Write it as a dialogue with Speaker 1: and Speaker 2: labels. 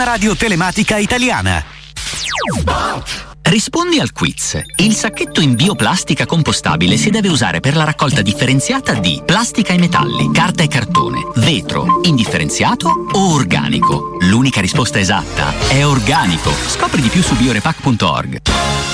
Speaker 1: radio telematica italiana.
Speaker 2: Rispondi al quiz. Il sacchetto in bioplastica compostabile si deve usare per la raccolta differenziata di plastica e metalli, carta e cartone, vetro, indifferenziato o organico. L'unica risposta esatta è organico. Scopri di più su biorepack.org.